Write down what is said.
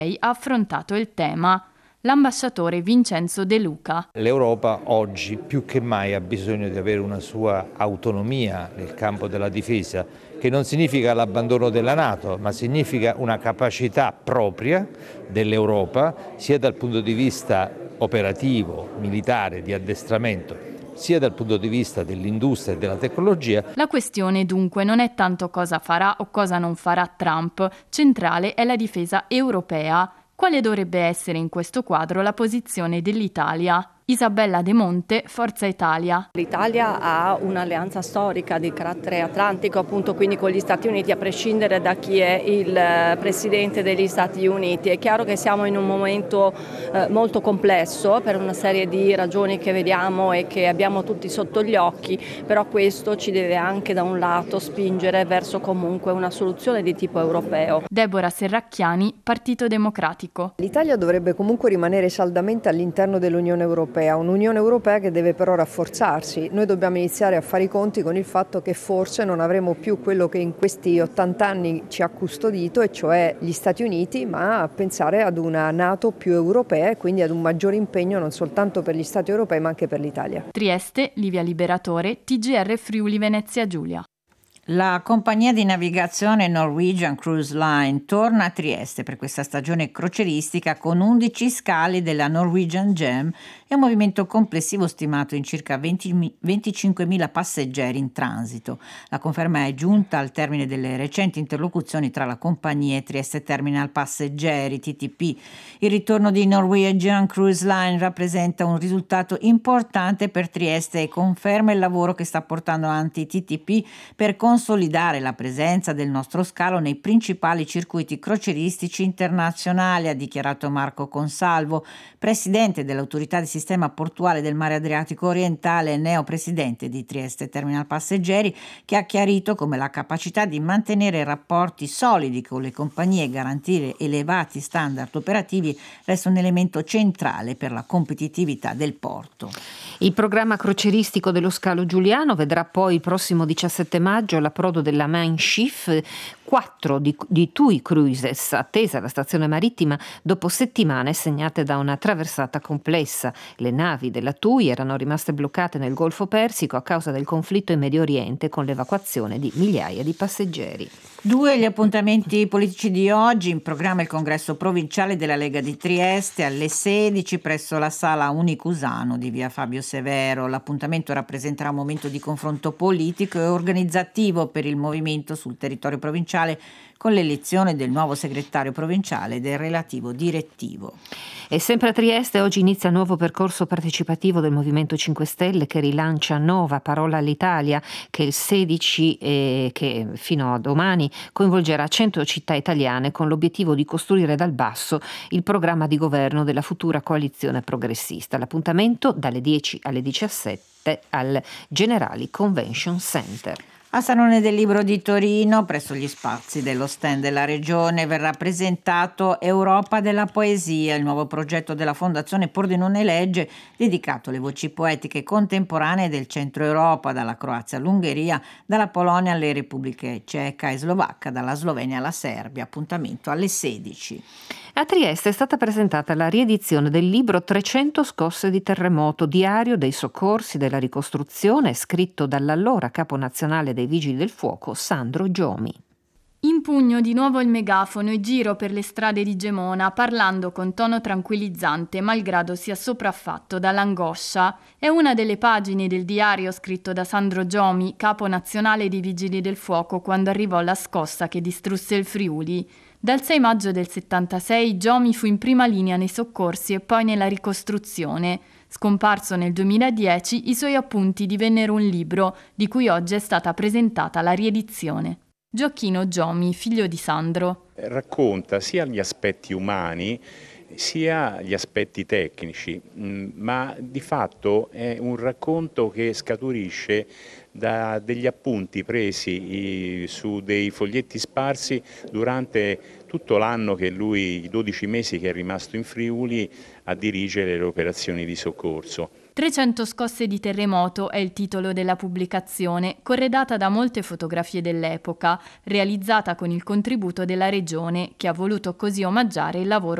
ha affrontato il tema. L'ambasciatore Vincenzo De Luca. L'Europa oggi più che mai ha bisogno di avere una sua autonomia nel campo della difesa, che non significa l'abbandono della NATO, ma significa una capacità propria dell'Europa, sia dal punto di vista operativo, militare, di addestramento, sia dal punto di vista dell'industria e della tecnologia. La questione dunque non è tanto cosa farà o cosa non farà Trump, centrale è la difesa europea. Quale dovrebbe essere in questo quadro la posizione dell'Italia? Isabella De Monte, Forza Italia. L'Italia ha un'alleanza storica di carattere atlantico, appunto, quindi con gli Stati Uniti, a prescindere da chi è il presidente degli Stati Uniti. È chiaro che siamo in un momento molto complesso per una serie di ragioni che vediamo e che abbiamo tutti sotto gli occhi, però questo ci deve anche da un lato spingere verso comunque una soluzione di tipo europeo. Deborah Serracchiani, Partito Democratico. L'Italia dovrebbe comunque rimanere saldamente all'interno dell'Unione Europea. Un'Unione Europea che deve però rafforzarsi. Noi dobbiamo iniziare a fare i conti con il fatto che forse non avremo più quello che in questi 80 anni ci ha custodito, e cioè gli Stati Uniti, ma a pensare ad una NATO più europea e quindi ad un maggiore impegno non soltanto per gli Stati europei ma anche per l'Italia. Trieste, Livia Liberatore, TGR Friuli Venezia Giulia. La compagnia di navigazione Norwegian Cruise Line torna a Trieste per questa stagione crocieristica con 11 scali della Norwegian Gem e un movimento complessivo stimato in circa 25.000 passeggeri in transito. La conferma è giunta al termine delle recenti interlocuzioni tra la compagnia e Trieste Terminal Passeggeri, TTP. Il ritorno di Norwegian Cruise Line rappresenta un risultato importante per Trieste e conferma il lavoro che sta portando avanti TTP per consolidare la presenza del nostro scalo nei principali circuiti crocieristici internazionali, ha dichiarato Marco Consalvo, presidente dell'autorità di sistema portuale del mare Adriatico orientale e neopresidente di Trieste Terminal Passeggeri, che ha chiarito come la capacità di mantenere rapporti solidi con le compagnie e garantire elevati standard operativi resta un elemento centrale per la competitività del porto. Il programma crocieristico dello scalo Giuliano vedrà poi il prossimo 17 maggio l'approdo della Mein Schiff, 4 di TUI Cruises, attesa alla stazione marittima dopo settimane segnate da una traversata complessa. Le navi della TUI erano rimaste bloccate nel Golfo Persico a causa del conflitto in Medio Oriente, con l'evacuazione di migliaia di passeggeri. 2 gli appuntamenti politici di oggi. In programma il congresso provinciale della Lega di Trieste alle 16 presso la sala Unicusano di via Fabio Severo. L'appuntamento rappresenterà un momento di confronto politico e organizzativo per il movimento sul territorio provinciale, con l'elezione del nuovo segretario provinciale e del relativo direttivo. E sempre a Trieste oggi inizia il nuovo percorso partecipativo del Movimento 5 Stelle, che rilancia Nova Parola all'Italia, che il 16 e che fino a domani coinvolgerà 100 città italiane, con l'obiettivo di costruire dal basso il programma di governo della futura coalizione progressista. L'appuntamento dalle 10 alle 17 al Generali Convention Center. A Salone del Libro di Torino, presso gli spazi dello stand della Regione, verrà presentato Europa della Poesia, il nuovo progetto della Fondazione Pordenone Legge, dedicato alle voci poetiche contemporanee del centro Europa, dalla Croazia all'Ungheria, dalla Polonia alle Repubbliche Ceca e Slovacca, dalla Slovenia alla Serbia. Appuntamento alle 16. A Trieste è stata presentata la riedizione del libro 300 scosse di terremoto, diario dei soccorsi, della ricostruzione, scritto dall'allora capo nazionale dei Vigili del Fuoco, Sandro Giomi. In pugno di nuovo il megafono e giro per le strade di Gemona, parlando con tono tranquillizzante, malgrado sia sopraffatto dall'angoscia. È una delle pagine del diario scritto da Sandro Giomi, capo nazionale dei Vigili del Fuoco, quando arrivò la scossa che distrusse il Friuli. Dal 6 maggio del 76 Giomi fu in prima linea nei soccorsi e poi nella ricostruzione. Scomparso nel 2010, i suoi appunti divennero un libro, di cui oggi è stata presentata la riedizione. Gioacchino Giomi, figlio di Sandro. Racconta sia gli aspetti umani sia gli aspetti tecnici, ma di fatto è un racconto che scaturisce da degli appunti presi su dei foglietti sparsi durante tutto l'anno che lui, i 12 mesi che è rimasto in Friuli a dirigere le operazioni di soccorso. 300 scosse di terremoto è il titolo della pubblicazione, corredata da molte fotografie dell'epoca, realizzata con il contributo della Regione, che ha voluto così omaggiare il lavoro